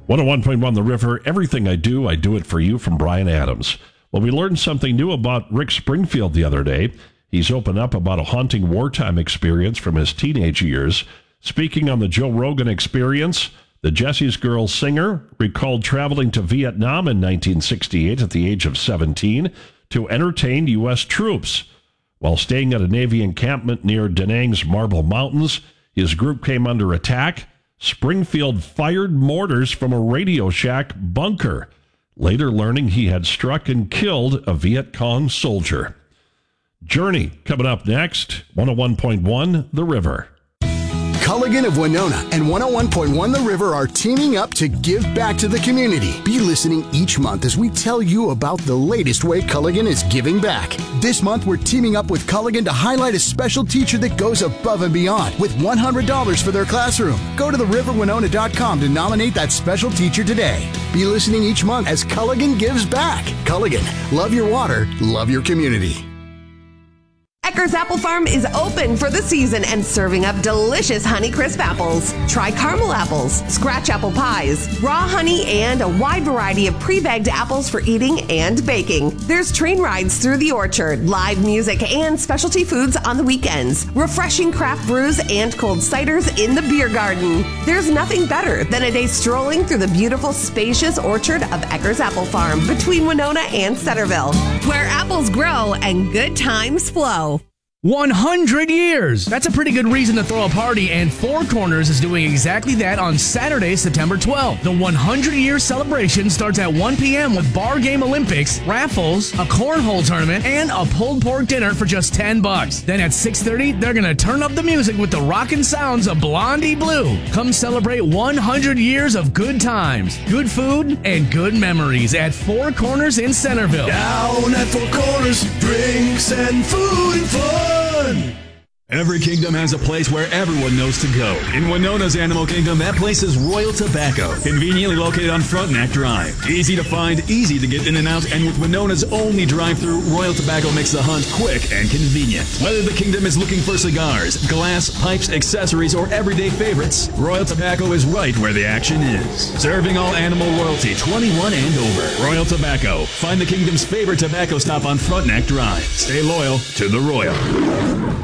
101.1 The River, everything I do it for you, from Brian Adams. Well, we learned something new about Rick Springfield the other day. He's opened up about a haunting wartime experience from his teenage years. Speaking on the Joe Rogan Experience, the Jesse's Girl singer recalled traveling to Vietnam in 1968 at the age of 17 to entertain U.S. troops. While staying at a Navy encampment near Da Nang's Marble Mountains, his group came under attack. Springfield fired mortars from a Radio Shack bunker, later learning he had struck and killed a Viet Cong soldier. Journey coming up next, 101.1 The River. Culligan of Winona and 101.1 The River are teaming up to give back to the community. Be listening each month as we tell you about the latest way Culligan is giving back. This month, we're teaming up with Culligan to highlight a special teacher that goes above and beyond with $100 for their classroom. Go to theriverwinona.com to nominate that special teacher today. Be listening each month as Culligan gives back. Culligan, love your water, love your community. Eckers Apple Farm is open for the season and serving up delicious Honeycrisp apples. Try caramel apples, scratch apple pies, raw honey, and a wide variety of pre-bagged apples for eating and baking. There's train rides through the orchard, live music, and specialty foods on the weekends. Refreshing craft brews and cold ciders in the beer garden. There's nothing better than a day strolling through the beautiful, spacious orchard of Eckers Apple Farm between Winona and Centerville, where apples grow and good times flow. 100 years! That's a pretty good reason to throw a party, and Four Corners is doing exactly that on Saturday, September 12th. The 100-year celebration starts at 1 p.m. with bar game Olympics, raffles, a cornhole tournament, and a pulled pork dinner for just $10. Then at 6:30, they're gonna turn up the music with the rockin' sounds of Blondie Blue. Come celebrate 100 years of good times, good food, and good memories at Four Corners in Centerville. Down at Four Corners, drinks and food and fun. Every kingdom has a place where everyone knows to go. In Winona's Animal Kingdom, that place is Royal Tobacco, conveniently located on Frontenac Drive. Easy to find, easy to get in and out, and with Winona's only drive-thru, Royal Tobacco makes the hunt quick and convenient. Whether the kingdom is looking for cigars, glass, pipes, accessories, or everyday favorites, Royal Tobacco is right where the action is. Serving all animal royalty, 21 and over. Royal Tobacco. Find the kingdom's favorite tobacco stop on Frontenac Drive. Stay loyal to the Royal.